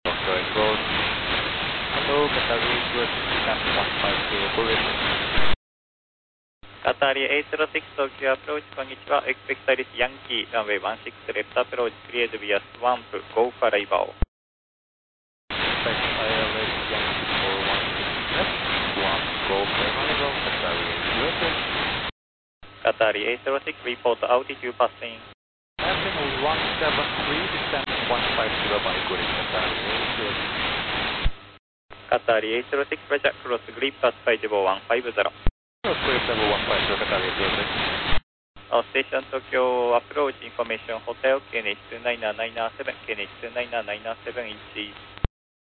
correct road. Hello, Qatari, good, stand 150, Buris. Qatari 806 Tokyo approach, こんにちは。Expect Iris Yankee, runway 16 left approach, cleared via swamp, go for arrival. Expect ILS Yankee for 16 left, swamp, go for arrival, Qatari 806. Qatari 806, report altitude passing. Passing 173, descent 150 by Buris, Qatari 806. Qatari 806, Roger, cross grip pass 50150. Cross grip level 150, Qatari 806. Station Tokyo approach information hotel, KNH29997, KNH29997 inches.